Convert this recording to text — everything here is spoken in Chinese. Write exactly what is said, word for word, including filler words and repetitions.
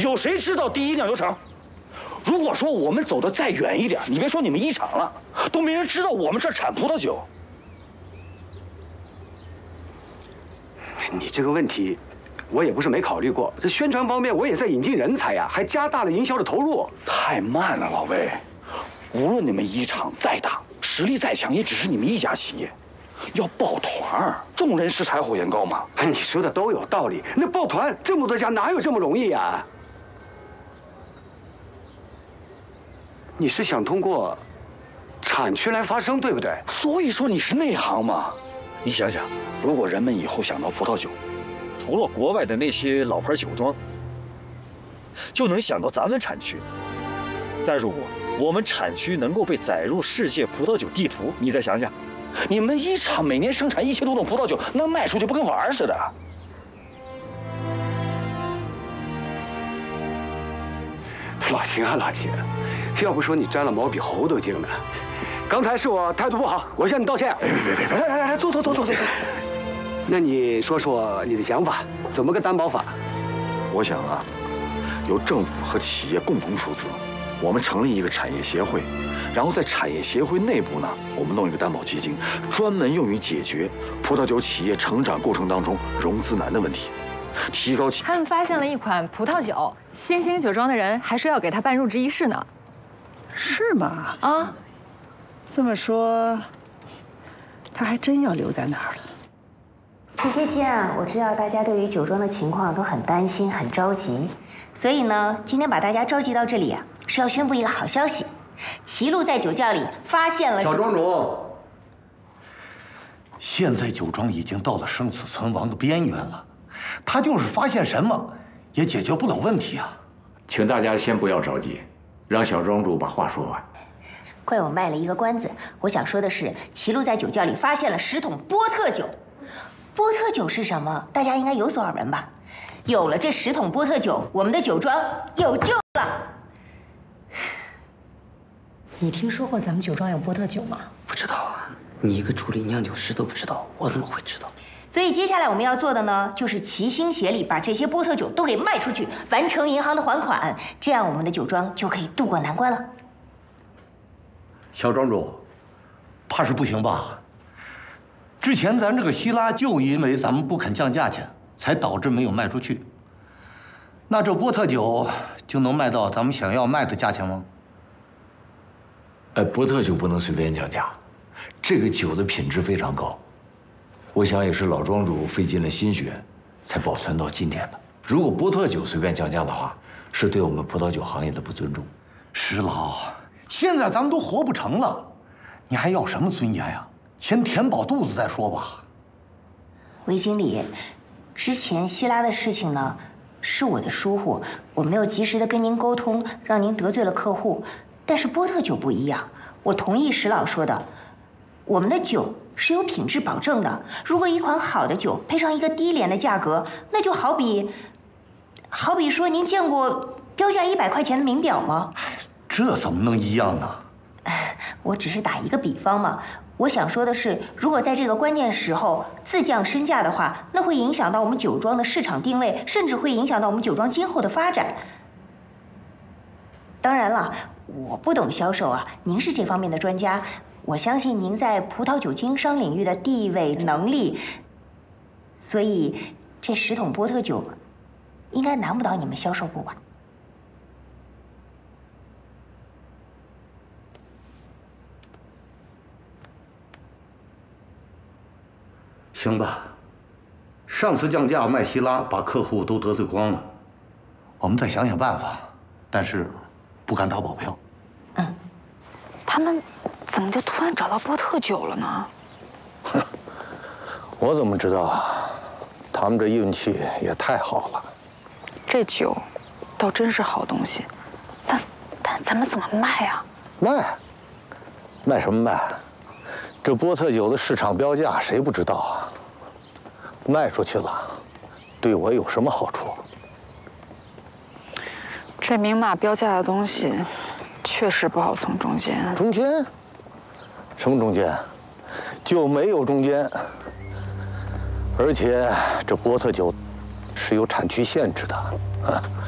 有谁知道第一酿酒厂？如果说我们走得再远一点，你别说你们一厂了，都没人知道我们这儿产葡萄酒。 你这个问题，我也不是没考虑过。这宣传方面，我也在引进人才呀，还加大了营销的投入。 太慢了，老魏。无论你们一厂再大，实力再强，也只是你们一家企业。要抱团儿，众人拾柴火焰高嘛。 哎，你说的都有道理。那抱团这么多家，哪有这么容易呀？你是想通过产区来发声，对不对？ 所以说你是内行嘛。你想想，如果人们以后想到葡萄酒，除了国外的那些老牌酒庄，就能想到咱们产区。再如果我们产区能够被载入世界葡萄酒地图，你再想想，你们一厂每年生产一千多桶葡萄酒，那卖出去不跟玩儿似的？ 老秦啊，老秦，要不说你沾了毛比猴都精呢。刚才是我态度不好，我向你道歉。 别别别别！来来来，坐坐坐坐坐。 那你说说你的想法，怎么个担保法？ 我想啊，由政府和企业共同出资，我们成立一个产业协会，然后在产业协会内部呢，我们弄一个担保基金，专门用于解决葡萄酒企业成长过程当中融资难的问题，提高企。 他们发现了一款葡萄酒，新兴酒庄的人还说要给他办入职仪式呢。 是吗？ 啊， 这么说，他还真要留在那儿了。 这些天啊，我知道大家对于酒庄的情况都很担心、很着急，所以呢，今天把大家召集到这里啊，是要宣布一个好消息：齐路在酒窖里发现了。 小庄主，现在酒庄已经到了生死存亡的边缘了，他就是发现什么，也解决不了问题啊。 请大家先不要着急，让小庄主把话说完。 怪我卖了一个关子，我想说的是，齐路在酒窖里发现了十桶波特酒。波特酒是什么？大家应该有所耳闻吧？有了这十桶波特酒，我们的酒庄有救了。 你听说过咱们酒庄有波特酒吗？ 不知道啊，你一个助理酿酒师都不知道，我怎么会知道？ 所以接下来我们要做的呢，就是齐心协力把这些波特酒都给卖出去，完成银行的还款，这样我们的酒庄就可以渡过难关了。 小庄主，怕是不行吧？之前咱这个希拉就因为咱们不肯降价钱，才导致没有卖出去。那这波特酒就能卖到咱们想要卖的价钱吗？ 呃，波特酒不能随便降价，这个酒的品质非常高，我想也是老庄主费尽了心血才保存到今天的。如果波特酒随便降价的话，是对我们葡萄酒行业的不尊重。 石老，现在咱们都活不成了，你还要什么尊严呀？先填饱肚子再说吧。 韦经理，之前希拉的事情呢，是我的疏忽，我没有及时的跟您沟通，让您得罪了客户。但是波特酒不一样，我同意石老说的，我们的酒是有品质保证的。如果一款好的酒配上一个低廉的价格，那就好比，好比说您见过标价一百块钱的名表吗？ 这怎么能一样呢？ 我只是打一个比方嘛。我想说的是，如果在这个关键时候自降身价的话，那会影响到我们酒庄的市场定位，甚至会影响到我们酒庄今后的发展。当然了，我不懂销售啊，您是这方面的专家，我相信您在葡萄酒经商领域的地位能力，所以这十桶波特酒应该难不倒你们销售部吧？ 行吧，上次降价卖希拉，把客户都得罪光了，我们再想想办法，但是不敢打保票。 嗯， 他们怎么就突然找到波特酒了呢？ 哼，我怎么知道啊？他们这运气也太好了。 这酒倒真是好东西，但但咱们怎么卖啊？ 卖？卖什么卖？这波特酒的市场标价谁不知道啊？卖出去了，对我有什么好处？ 这明码标价的东西，确实不好从中间。 中间？什么中间？就没有中间。而且这波特酒是有产区限制的，啊。